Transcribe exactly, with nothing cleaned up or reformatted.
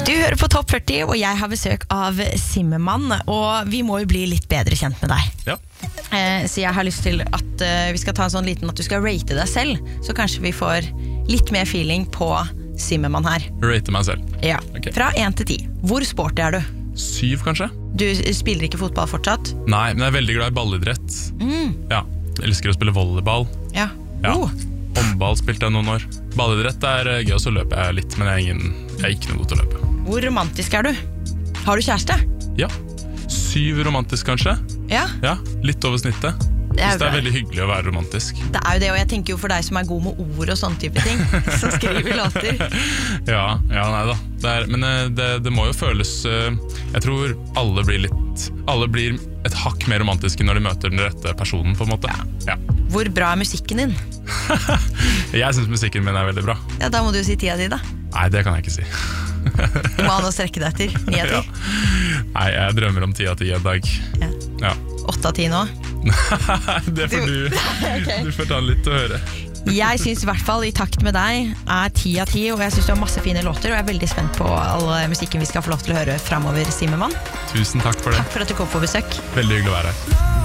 Du hører på Topp førti, og jeg har besøk av Zimmermann, og vi må jo bli litt bedre kjent med deg. Ja. Eh, så jeg har lyst til at uh, vi skal ta en sånn liten, at du skal rate deg selv, så kanskje vi får litt mer feeling på Zimmermann her. Rate meg selv. Ja, Ok. fra én til ti. Hvor sporty er du? Syv, kanskje? Du spiller ikke fotball fortsatt? Nei, men jeg er veldig glad i ballidrett. Mm. Ja, jeg elsker å spille volleyball. Ja. Ja. Oh. Håndball spilte jeg noen år. Ballidrett er eh, gøy, og så løper jeg litt, men jeg er, ingen, jeg er ikke noe god til å løpe. Hvor romantisk er du? Har du kjæreste? Ja, syv romantisk kanskje. Ja. Ja, litt over snittet. Det er, Synes det er veldig hyggelig å være romantisk. det er jo det, og jeg tenker jo for deg som er god med ord og sånne type ting, som skriver låter. Ja, ja, nei da. Det er, men eh, det, det må jo føles eh, Jeg tror alle blir litt Alle blir et hakk mer romantiske når de møter den rette personen, på en måte. Ja. Hvor bra er musikken din? Jeg synes musikken min er veldig bra. Ja, da må du si tida di da. Nei, det kan jeg ikke si. Du må ha noe å strekke deg etter. Ni av Ja. ti. Nei, jeg drømmer om ti av ti en dag. Ja. Ja. Åtte av ti nå. Det får du, du får ta litt å høre. Jeg synes i hvert fall I takt med deg er ti av ti, og jeg synes du har masse fine låter, og jeg er veldig spent på all musikken vi skal få lov til å høre fremover, Zimmermann. Tusen takk for det. Takk for at du kom på besøk. Veldig hyggelig å være her.